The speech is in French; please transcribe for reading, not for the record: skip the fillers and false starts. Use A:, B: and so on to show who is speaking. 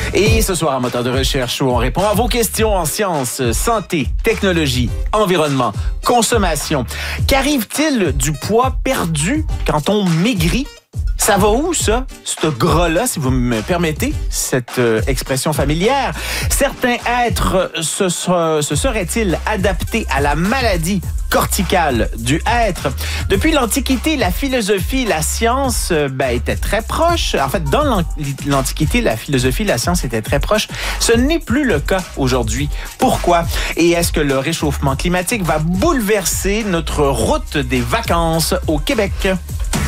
A: Et ce soir, en moteur de recherche, où on répond à vos questions en sciences, santé, technologie, environnement, consommation. Qu'arrive-t-il du poids perdu quand on maigrit? Ça va où, ça? Ce gras-là, si vous me permettez cette expression familière. Certains êtres se seraient-ils adaptés à la maladie corticale du être? Depuis l'Antiquité, la philosophie, la science étaient très proches. En fait, dans l'Antiquité, la philosophie, la science étaient très proches. Ce n'est plus le cas aujourd'hui. Pourquoi? Et est-ce que le réchauffement climatique va bouleverser notre route des vacances au Québec?